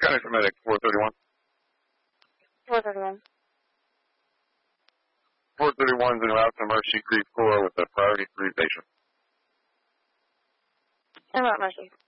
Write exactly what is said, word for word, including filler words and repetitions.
County Medic four thirty-one. four thirty-one. four thirty-one is en route to Mercy Creek four with a priority three patient. En route, Mercy.